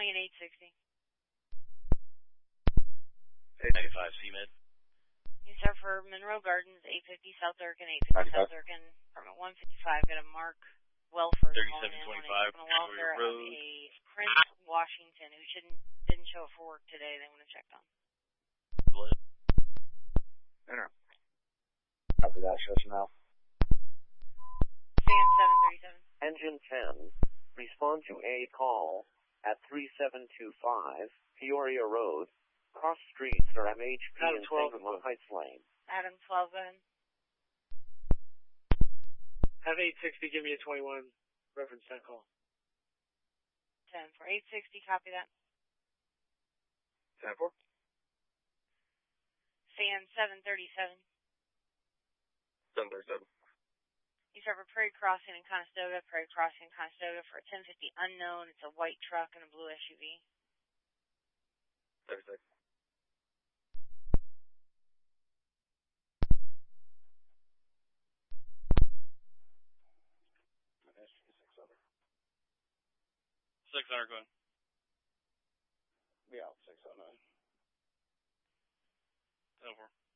Main 860. 895 C-Med. You start for Monroe Gardens, 850 South Durkin, 850 South Durkin, apartment 155. Got a Mark Welford calling in on a welfare of a Prince Washington who didn't show up for work today. They want to check on. Enter. Copy that. Show us now. Fan 737. Engine 10. Respond to a call at 3725 Peoria Road. Cross streets are MHP and Sangamon Heights Lane. Adam 12, go ahead. Have 860 give me a 21 reference that call. 10 for 860, copy that. 10-4. Fan 737. 737. You start for Prairie Crossing in Conestoga, Prairie Crossing in Conestoga for a 1050 unknown. It's a white truck and a blue SUV. 36. $600 going. Yeah, 609. 10-4.